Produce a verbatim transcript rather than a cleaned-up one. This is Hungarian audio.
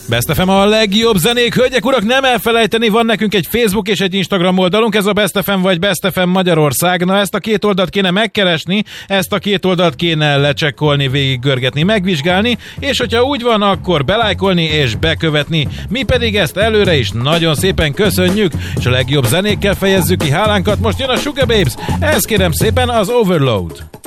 Best ef em a legjobb zenék, hölgyek, urak, nem elfelejteni, van nekünk egy Facebook és egy Instagram oldalunk, ez a Best ef em vagy Best ef em Magyarország. Na, ezt a két oldalt kéne megkeresni, ezt a két oldalt kéne lecsekkolni, végiggörgetni, megvizsgálni, és hogyha úgy van, akkor belájkolni és bekövetni. Mi pedig ezt előre is nagyon szépen köszönjük, és a legjobb zenékkel fejezzük ki hálánkat. Most jön a Sugababes, ez kérem szépen az Overload.